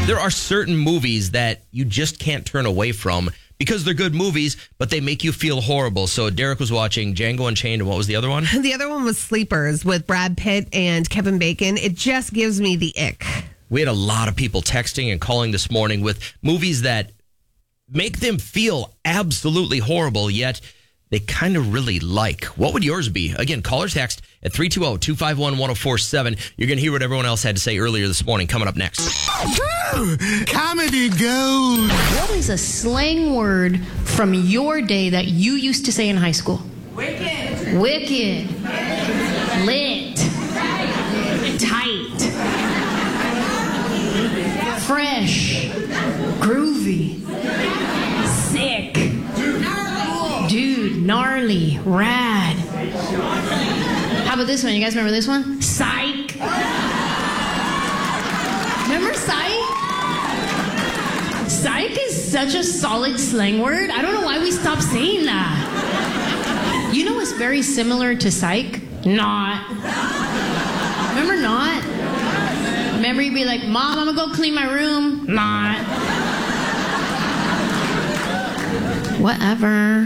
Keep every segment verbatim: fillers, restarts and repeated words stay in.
There are certain movies that you just can't turn away from because they're good movies, but they make you feel horrible. So Derek was watching Django Unchained, and what was the other one? The other one was Sleepers with Brad Pitt and Kevin Bacon. It just gives me the ick. We had a lot of people texting and calling this morning with movies that make them feel absolutely horrible, yet they kind of really like. What would yours be? Again, call or text at three two zero, two five one, one zero four seven. You're going to hear what everyone else had to say earlier this morning coming up next. Comedy gold. What is a slang word from your day that you used to say in high school? Wicked. Wicked. Lit. Tight. Fresh. Groovy. Sick. Dude, gnarly, rad. How about this one? You guys remember this one? Psych. Remember psych? Psych is such a solid slang word. I don't know why we stopped saying that. You know what's very similar to psych? Not. Remember not? Remember you'd be like, Mom, I'm gonna go clean my room. Not. Whatever.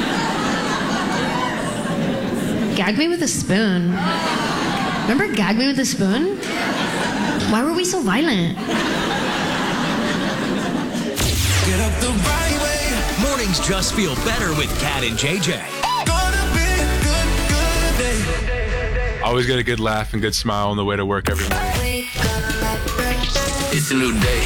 Gag me with a spoon. Remember gag me with a spoon? Why were we so violent? Get up the right way. Mornings just feel better with Kat and J J. Gonna be a good, good day. Always get a good laugh and good smile on the way to work every morning. It's a new day.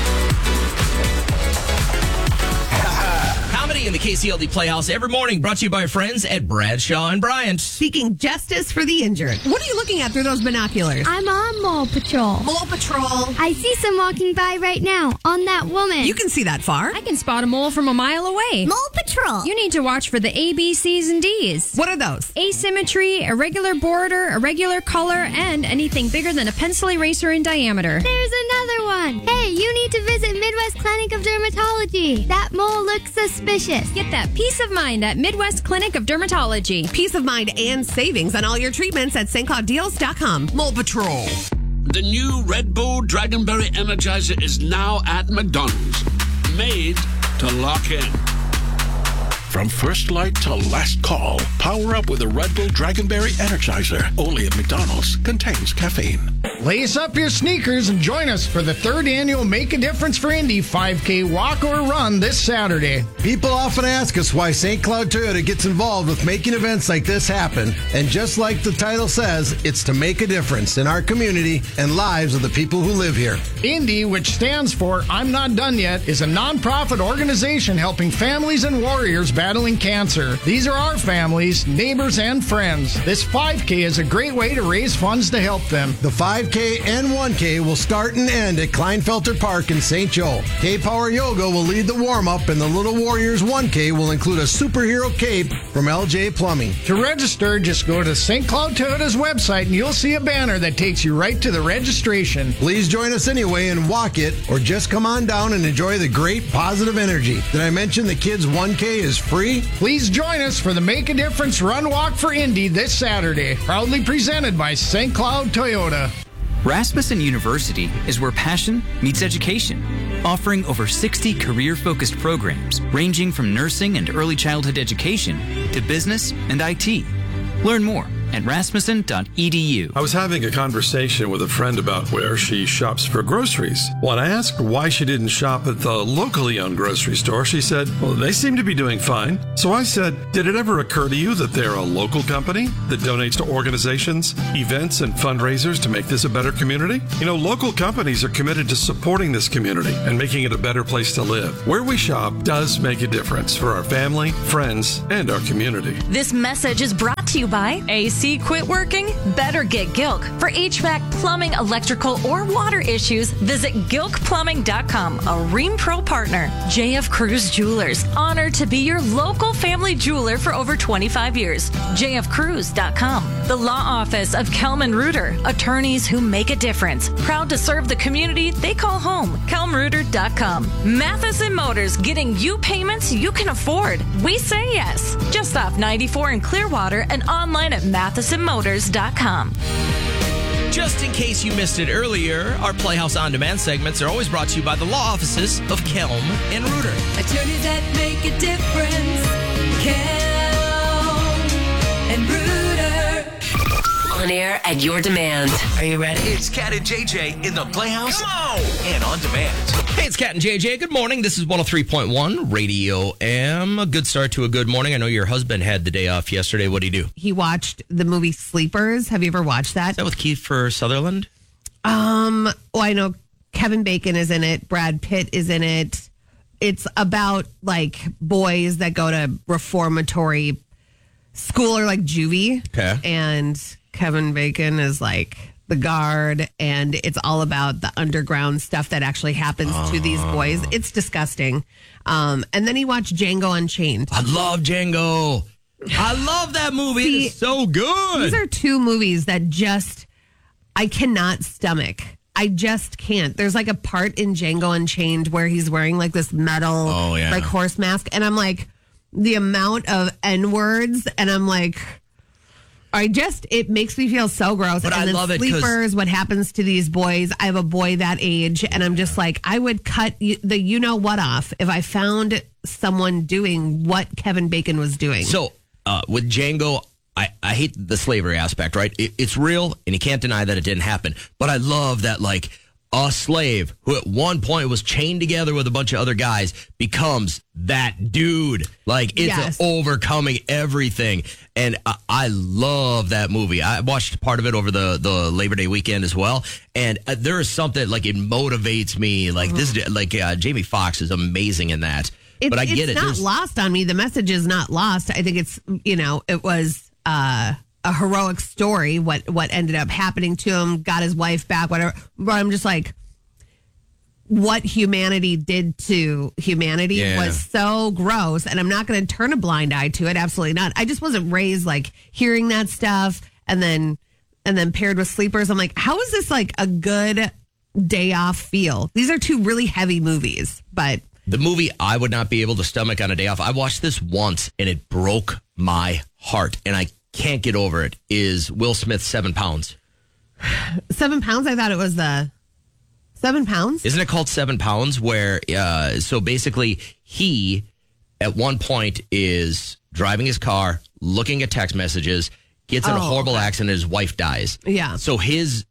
In the K C L D Playhouse every morning, brought to you by our friends at Bradshaw and Bryant. Seeking justice for the injured. What are you looking at through those binoculars? I'm on Mole Patrol. Mole Patrol. I see some walking by right now on that woman. You can see that far. I can spot a mole from a mile away. Mole Patrol. You need to watch for the A, B, C's, and D's. What are those? Asymmetry, irregular border, irregular color, and anything bigger than a pencil eraser in diameter. There's another one. Hey, you need to visit Midwest Clinic of Dermatology. That mole looks suspicious. Get that peace of mind at Midwest Clinic of Dermatology. Peace of mind and savings on all your treatments at Saint Cloud Deals dot com. Mole Patrol. The new Red Bull Dragonberry Energizer is now at McDonald's. Made to lock in. From first light to last call, power up with a Red Bull Dragonberry Energizer. Only at McDonald's. Contains caffeine. Lace up your sneakers and join us for the third annual Make a Difference for Indy five K walk or run this Saturday. People often ask us why Saint Cloud Toyota gets involved with making events like this happen. And just like the title says, it's to make a difference in our community and lives of the people who live here. Indy, which stands for I'm Not Done Yet, is a nonprofit organization helping families and warriors battling cancer. These are our families, neighbors, and friends. This five K is a great way to raise funds to help them. The five K and one K will start and end at Kleinfelter Park in Saint Joe. K-Power Yoga will lead the warm-up, and the Little Warriors one K will include a superhero cape from L J Plumbing. To register, just go to Saint Cloud Toyota's website and you'll see a banner that takes you right to the registration. Please join us anyway and walk it, or just come on down and enjoy the great positive energy. Did I mention the kids one K is free? Please join us for the Make a Difference Run Walk for Indy this Saturday. Proudly presented by Saint Cloud Toyota. Rasmussen University is where passion meets education, offering over sixty career-focused programs ranging from nursing and early childhood education to business and I T. Learn more at rasmussen dot e d u. I was having a conversation with a friend about where she shops for groceries. When I asked why she didn't shop at the locally owned grocery store, she said, well, they seem to be doing fine. So I said, did it ever occur to you that they're a local company that donates to organizations, events, and fundraisers to make this a better community? You know, local companies are committed to supporting this community and making it a better place to live. Where we shop does make a difference for our family, friends, and our community. This message is brought to you by A C Quit Working? Better get Gilk. For H V A C, plumbing, electrical, or water issues, visit gilk plumbing dot com, a Ream Pro partner. J F Cruz Jewelers, honored to be your local family jeweler for over twenty-five years. j f cruz dot com. The Law Office of Kelman Reuter, attorneys who make a difference. Proud to serve the community they call home. kelm reuter dot com. Matheson Motors, getting you payments you can afford. We say yes. Just off ninety-four in Clearwater and online at matheson motors dot com. Just in case you missed it earlier, our Playhouse On Demand segments are always brought to you by the law offices of Kelm and Reuter. Attorneys that make a difference. Kelm and Reuter. On air at your demand. Are you ready? It's Cat and J J in the Playhouse. Come on! And on demand. Hey, it's Cat and J J. Good morning. This is one oh three point one Radio M. A good start to a good morning. I know your husband had the day off yesterday. What did he do? He watched the movie Sleepers. Have you ever watched that? Is that with Kiefer Sutherland? Um, well, I know Kevin Bacon is in it. Brad Pitt is in it. It's about like boys that go to reformatory school or like juvie. Okay. And Kevin Bacon is like the guard, and it's all about the underground stuff that actually happens uh, to these boys. It's disgusting. Um, and then he watched Django Unchained. I love Django. I love that movie. See, it's so good. These are two movies that just, I cannot stomach. I just can't. There's like a part in Django Unchained where he's wearing like this metal, oh, yeah. like horse mask. And I'm like, the amount of N words, and I'm like, I just, it makes me feel so gross. But and I then love it. Sleepers, what happens to these boys. I have a boy that age, and I'm just like, I would cut you, the you know what off if I found someone doing what Kevin Bacon was doing. So uh, with Django, I, I hate the slavery aspect, right? It, it's real, and you can't deny that it didn't happen. But I love that, like, a slave who at one point was chained together with a bunch of other guys becomes that dude. Like, it's Yes. overcoming everything. And I, I love that movie. I watched part of it over the, the Labor Day weekend as well. And uh, there is something, like, it motivates me. Like, Mm-hmm. this, like, uh, Jamie Foxx is amazing in that. It's, but I get it's it. not There's- lost on me. The message is not lost. I think it's, you know, it was uh, a heroic story, what, what ended up happening to him, got his wife back, whatever. But I'm just like, what humanity did to humanity Yeah. was so gross, and I'm not going to turn a blind eye to it. Absolutely not. I just wasn't raised like hearing that stuff, and then and then paired with Sleepers. I'm like, how is this like a good day off feel? These are two really heavy movies, but the movie I would not be able to stomach on a day off. I watched this once and it broke my heart, and I can't get over it. Is Will Smith's Seven Pounds? Seven Pounds. I thought it was the Seven Pounds. Isn't it called Seven Pounds? Where uh, so basically he at one point is driving his car, looking at text messages, gets in a Oh, horrible okay. accident, his wife dies. Yeah. So his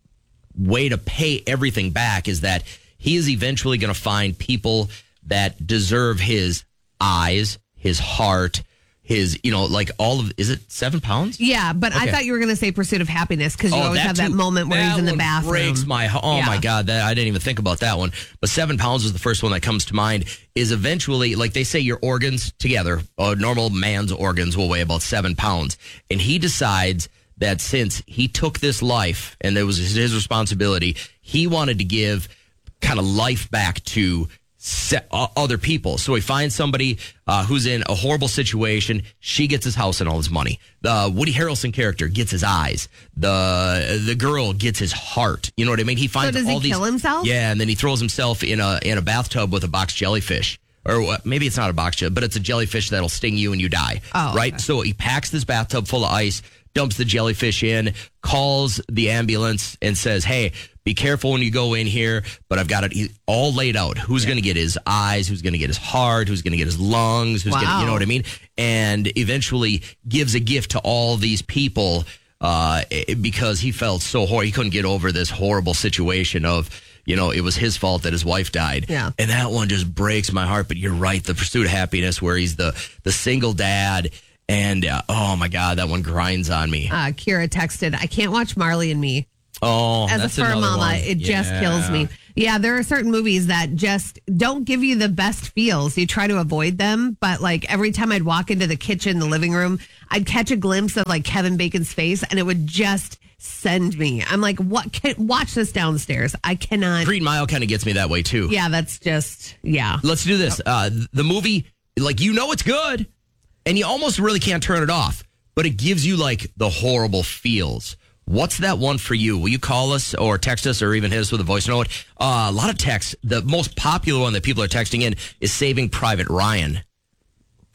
way to pay everything back is that he is eventually going to find people that deserve his eyes, his heart, his, you know, like all of, is it seven pounds? Yeah, but I Okay. thought you were going to say Pursuit of Happiness because you Oh, always have that too. moment where That he's in the one bathroom. Breaks my, oh Yeah. my God, that I didn't even think about that one. But seven pounds was the first one that comes to mind. Is eventually, like they say, your organs together, a normal man's organs will weigh about seven pounds. And he decides that since he took this life and it was his responsibility, he wanted to give kind of life back to se- uh, other people. So he finds somebody uh, who's in a horrible situation. She gets his house and all his money. The Woody Harrelson character gets his eyes. The the girl gets his heart. You know what I mean? He finds does he all these. kill himself? Yeah, and then he throws himself in a in a bathtub with a box jellyfish. Or what- maybe it's not a box jelly, but it's a jellyfish that'll sting you and you die. Oh, right? okay. So he packs this bathtub full of ice, dumps the jellyfish in, calls the ambulance and says, hey, be careful when you go in here, but I've got it all laid out. Who's going to get his eyes? Who's going to get his heart? Who's going to get his lungs? Who's going to, you Wow. know what I mean? And eventually gives a gift to all these people uh, because he felt so horrible. He couldn't get over this horrible situation of, you know, it was his fault that his wife died. Yeah. And that one just breaks my heart. But you're right. The Pursuit of Happiness, where he's the, the single dad. And uh, oh my God, that one grinds on me. Uh, Kira texted, I can't watch Marley and Me. Oh, As that's a fur another mama, one. it just Yeah. kills me. Yeah, there are certain movies that just don't give you the best feels. You try to avoid them, but like every time I'd walk into the kitchen, the living room, I'd catch a glimpse of like Kevin Bacon's face, and it would just send me. I'm like, what? Can, watch this downstairs. I cannot. Green Mile kind of gets me that way too. Yeah, that's just yeah. Let's do this. Uh, the movie, like, you know it's good, and you almost really can't turn it off, but it gives you like the horrible feels. What's that one for you? Will you call us or text us or even hit us with a voice note? Uh, a lot of texts. The most popular one that people are texting in is Saving Private Ryan.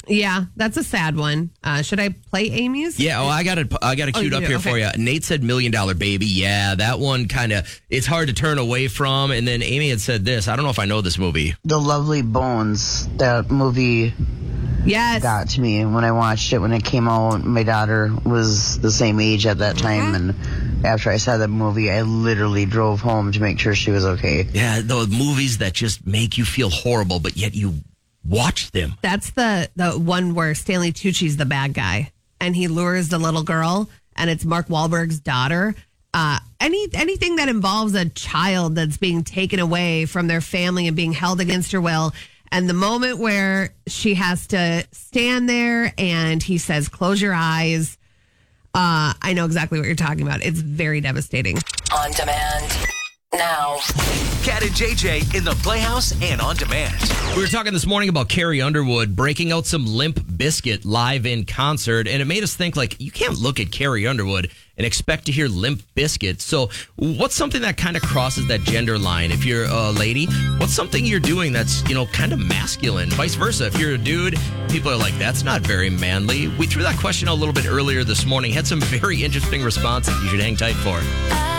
Yeah, that's a sad one. Uh, should I play Amy's? Yeah, oh, I got it. I got it Oh, queued you up do? here Okay. for you. Nate said Million Dollar Baby. Yeah, that one kind of, it's hard to turn away from. And then Amy had said this. I don't know if I know this movie. The Lovely Bones, that movie yes. got to me when I watched it when it came out. My daughter was the same age at that time, and after I saw that movie, I literally drove home to make sure she was okay. Yeah, those movies that just make you feel horrible, but yet you watch them. That's the, the one where Stanley Tucci's the bad guy, and he lures the little girl, and it's Mark Wahlberg's daughter. Uh, any anything that involves a child that's being taken away from their family and being held against her will, and the moment where she has to stand there and he says, "Close your eyes." Uh, I know exactly what you're talking about. It's very devastating. On demand now. Cat and J J in the Playhouse and on demand. We were talking this morning about Carrie Underwood breaking out some Limp Bizkit live in concert, and it made us think, like, you can't look at Carrie Underwood and expect to hear Limp Bizkit. So what's something that kind of crosses that gender line? If you're a lady, what's something you're doing that's, you know, kind of masculine? Vice versa. If you're a dude, people are like, that's not very manly. We threw that question a little bit earlier this morning, had some very interesting responses you should hang tight for.